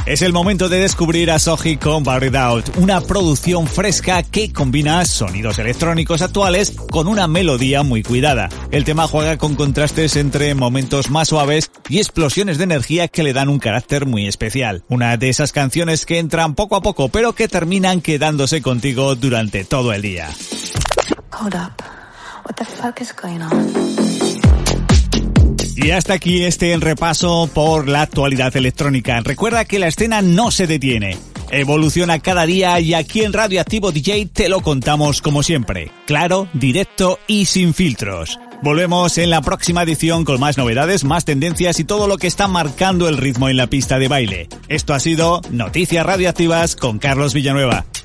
Es el momento de descubrir a Soji con Buried Out, una producción fresca que combina sonidos electrónicos actuales con una melodía muy cuidada. El tema juega con contrastes entre momentos más suaves y explosiones de energía que le dan un carácter muy especial. Una de esas canciones que entran poco a poco pero que terminan quedándose contigo durante todo el día. Hold up. What the fuck is going on? Y hasta aquí este repaso por la actualidad electrónica. Recuerda que la escena no se detiene. Evoluciona cada día y aquí en Radioactivo DJ te lo contamos como siempre. Claro, directo y sin filtros. Volvemos en la próxima edición con más novedades, más tendencias y todo lo que está marcando el ritmo en la pista de baile. Esto ha sido Noticias Radioactivas con Carlos Villanueva.